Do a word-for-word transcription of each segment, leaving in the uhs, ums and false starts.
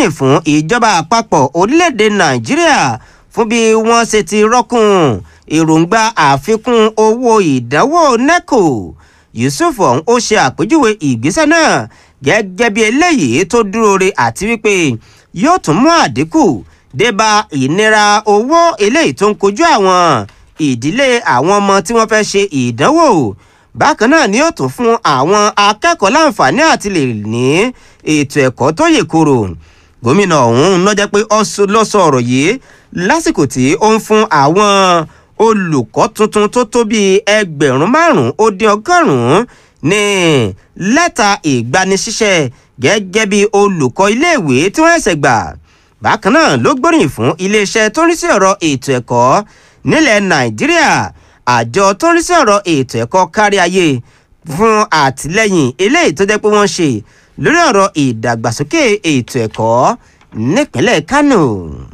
gbóríyìn fún ìjọba àpapọ̀ orílẹ̀-èdè nàìjíríà fún bí wọ́n ṣe ti rọ́kùn èròǹgbà àfikún owó ìdánwò neco. Yusuf ọ̀hún ó ṣe àpèjúwe ìgbésẹ̀ náà gẹ́gẹ́ bí eléyìí tó dúró re àti wípé yóò tún mú àdínkù débá ìnira owó eléyìí tó ń kojú àwọn ìdílé àwọn ọmọ tí wọ́n fẹ́ ṣe ìdánwò. Bákan náà ni yóò tún fún àwọn akẹ́kọ̀ọ́ láǹfààní àti lè ní ètò ẹ̀kọ́ tó yè koro. Gómìnà ọ̀hún ló jẹ́ pé ló sọ ọ̀rọ̀ yìí lásìkò tí ó ń fún àwọn olùkọ́ tuntun tó tó bíi ẹgbẹ̀rún márùn-ún ó dín ọgọ́rùn-ún ní lẹ́tà ìgbanisíṣẹ́ gẹ́gẹ́ bí olùkọ́ iléèwé tí wọ́n ṣẹ̀ṣẹ̀ gbà. Bákan náà ló gbóríyìn fún iléeṣẹ́ tó ń rí sí ọ̀rọ̀ ètò ẹ̀kọ́ nílẹ̀ Nàìjíríà, àjọ tó ń rí sí ọ̀rọ̀ ètò ẹ̀kọ́ kárí ayé fún àtìlẹ́yìn eléyìí tó jẹ́ pé wọ́n ṣe lórí ọ̀rọ̀ ìdàgbàsókè ètò ẹ̀kọ́ nípínlẹ̀ Kánò.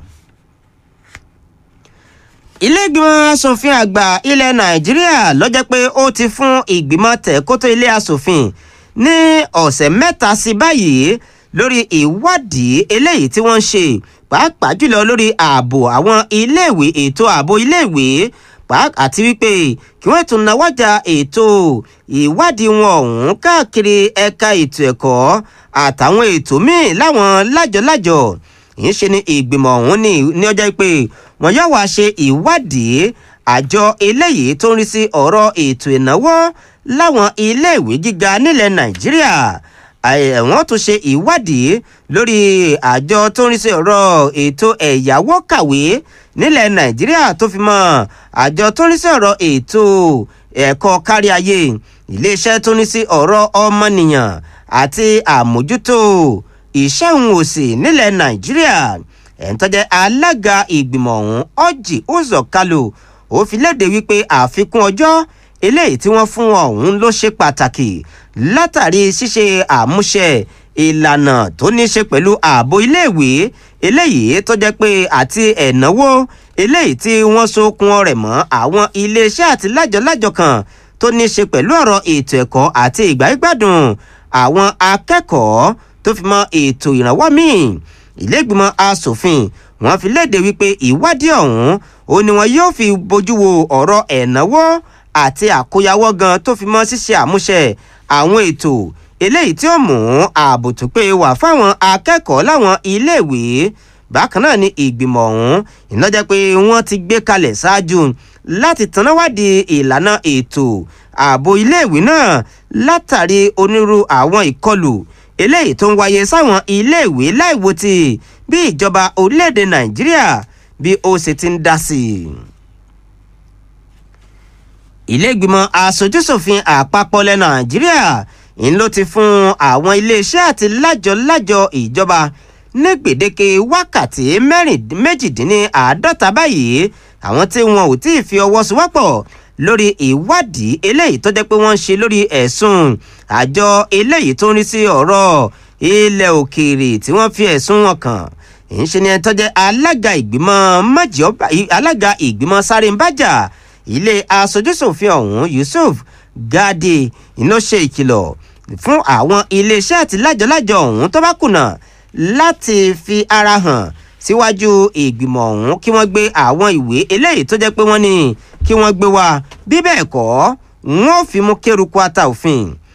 Ilé ìgbìmọ̀ asòfin àgbà ilẹ̀ Nàìjíríà ló jẹ́ pé ó ti fún ìgbìmọ̀ tẹ̀kótó ilé asòfin ní ọ̀sẹ̀ mẹ́ta sí báyìí lórí ìwádìí eléyìí tí wọ́n ń ṣe pàápàá jùlọ lórí ààbò àwọn iléèwé, ètò ààbò iléèwé àti wípé kí wọ́n tún náwọ́jà ètò ìwádìí wọn ọ̀hún káàkiri ẹ̀ka ètò ẹ̀kọ́ àtàwọn ètò míì láwọn lájọlájọ. ìyẹn ṣe ni ìgbìmọ̀ ọ̀hún ní ọjọ́ pé wọ́n yóò wá ṣe ìwádìí àjọ eléyìí tó ń rí sí ọ̀rọ̀ ètò ìnáwó láwọn iléèwé gíga nílẹ̀ Nàìjíríà. Wọ́n tún ṣe ìwádìí lórí àjọ tó ń rí sí ọ̀rọ̀ ètò ẹ̀yáwó kàwé nílẹ̀ Nàìjíríà tó fi mọ́ àjọ tó ń rí sí ọ̀rọ̀ ètò ẹ̀kọ́ kárí ayé, iléeṣẹ́ tó ń rí sí ọ̀rọ̀ ọmọnìyàn àti àmójútó iṣẹ́ òun òsì nílẹ̀ Nàìjíríà. ẹni tó jẹ́ alága ìgbìmọ̀ ọ̀hún Orji Uzor Kalu ó fi léde wípé àfikún ọjọ́ eléyìí tí wọ́n fún ọ̀hún ló ṣe pàtàkì látàrí ṣíṣe àmúṣẹ ìlànà tó ní ṣe pẹ̀lú ààbò iléèwé eléyìí tó jẹ́ pé àti ẹ̀náwó eléyìí tí wọ́n sokun rẹ̀ mọ́ àwọn iléeṣẹ́ àti lájọlájọ kan tó ní ṣe pẹ̀lú ọ̀rọ̀ ètò ẹ̀kọ́ àti ìgbáyégbádùn àwọn akẹ́kọ̀ọ́ tó fi mọ́ ètò ìrànwọ́ míì. Ilé ìgbìmọ̀ asòfin wọ́n fi léde wípé ìwádìí ọ̀hún ó ní wọn yóò fi bójú wo ọ̀rọ̀ ẹ̀náwó àti àkóyawọ́ gan tó fi mọ́ ṣíṣe àmúṣẹ àwọn ètò eléyìí tí ó mú ààbò tó pé wà fáwọn akẹ́kọ̀ọ́ láwọn iléèwé. Bákan náà ni ìgbìmọ̀ ọ̀hún iná jẹ́ pé wọ́n ti gbé kalẹ̀ ṣáájú láti tanáwádìí ìlànà ètò ààbò iléèwé náà látàrí onírú àwọn ìkọlù eléyìí tó ń wáyé sáwọn iléèwé láìwo ti bí ìjọba orílẹ̀-èdè Nàìjíríà bí ó ṣe ti ń dá sí i. Ilé ìgbìmọ̀ aṣojúṣòfin àpapọ̀ ilẹ̀ Nàìjíríà ń ló ti fún àwọn iléeṣẹ́ àti lájọ-lájọ ìjọba ní gbèdéke wákàtí méjìdínláàádọ́ta báyìí àwọn tí wọn ò tí ì fi ọwọ́ sowọ́pọ̀ lórí ìwádìí eléyìí tó jẹ́ pé wọ́n ń ṣe lórí ẹ̀sùn àjọ eléyìí tó ń rí sí ọ̀rọ̀ ilẹ̀ òkèèrè tí wọ́n fi ẹ̀sùn wọn kàn. ìṣe ni ẹni tó jẹ́ alága ìgbìmọ̀ májọba alága ìgbìmọ̀ Sáré-ń-bájà ilé aṣojúṣòfin ọ̀hún Yusuf Gadi iná ṣe ìkìlọ̀ fún àwọn iléeṣẹ́ àti lájọlájọ ọ̀hún tó bá kùnà láti fi ara hàn síwájú ìgbìmọ̀ ọ̀hún kí wọ́n gbé àwọn ìwé eléyìí tó jẹ́ pé wọ́n ní kí wọ́n gbé wá bí bẹ́ẹ̀ kọ́ wọ́n fi mú kéruku ata òfin.